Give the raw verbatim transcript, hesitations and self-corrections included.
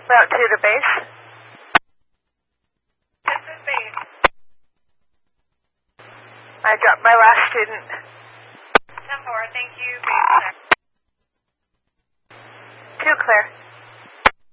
Route two to base. This is base. I dropped my last student. ten four, thank you. Base check.